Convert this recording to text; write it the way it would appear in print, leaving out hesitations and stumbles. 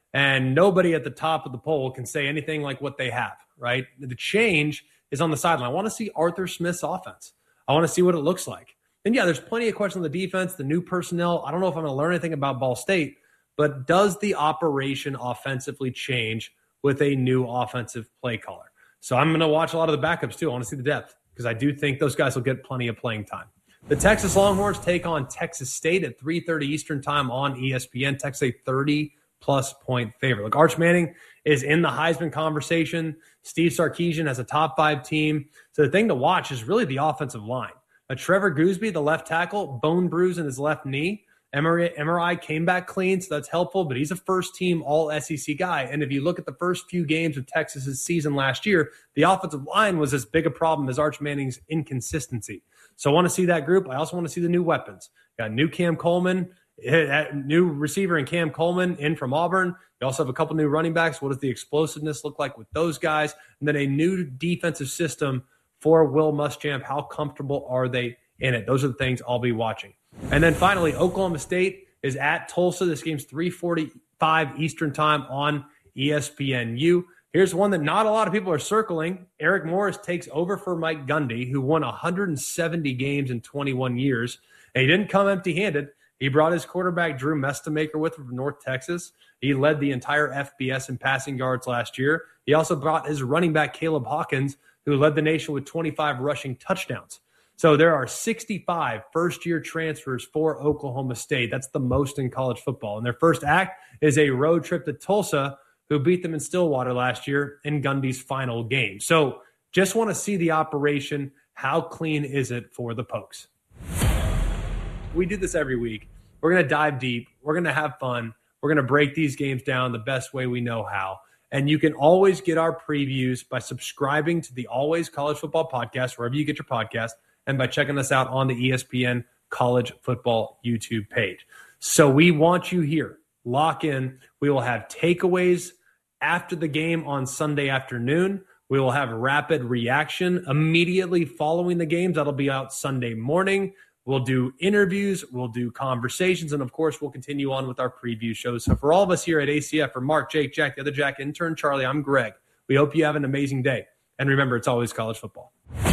And nobody at the top of the poll can say anything like what they have, right? The change is on the sideline. I want to see Arthur Smith's offense. I want to see what it looks like. And yeah, there's plenty of questions on the defense, the new personnel. I don't know if I'm going to learn anything about Ball State, but does the operation offensively change with a new offensive play caller? So I'm going to watch a lot of the backups too. I want to see the depth because I do think those guys will get plenty of playing time. The Texas Longhorns take on Texas State at 3:30 Eastern time on ESPN. Texas State 30-plus point favorite. Look, Arch Manning is in the Heisman conversation. Steve Sarkisian has a top 5 team. So the thing to watch is really the offensive line. Trevor Gooseby, the left tackle, bone bruise in his left knee. MRI came back clean, so that's helpful, but he's a first-team all-SEC guy. And if you look at the first few games of Texas's season last year, the offensive line was as big a problem as Arch Manning's inconsistency. So I want to see that group. I also want to see the new weapons. Got new Cam Coleman, new receiver in Cam Coleman in from Auburn. You also have a couple new running backs. What does the explosiveness look like with those guys? And then a new defensive system for Will Muschamp. How comfortable are they in it? Those are the things I'll be watching. And then finally, Oklahoma State is at Tulsa. This game's 3:45 Eastern time on ESPNU. Here's one that not a lot of people are circling. Eric Morris takes over for Mike Gundy, who won 170 games in 21 years. And he didn't come empty-handed. He brought his quarterback, Drew Mestamaker, with him from North Texas. He led the entire FBS in passing yards last year. He also brought his running back, Caleb Hawkins, who led the nation with 25 rushing touchdowns. So there are 65 first-year transfers for Oklahoma State. That's the most in college football. And their first act is a road trip to Tulsa, who beat them in Stillwater last year in Gundy's final game. So just want to see the operation. How clean is it for the Pokes? We do this every week. We're going to dive deep. We're going to have fun. We're going to break these games down the best way we know how. And you can always get our previews by subscribing to the Always College Football Podcast, wherever you get your podcast, and by checking us out on the ESPN College Football YouTube page. So we want you here. Lock in. We will have takeaways after the game on Sunday afternoon. We will have rapid reaction immediately following the games. That'll be out Sunday morning. We'll do interviews. We'll do conversations. And, of course, we'll continue on with our preview shows. So for all of us here at ACF, for Mark, Jake, Jack, the other Jack, intern Charlie, I'm Greg. We hope you have an amazing day. And remember, it's always college football.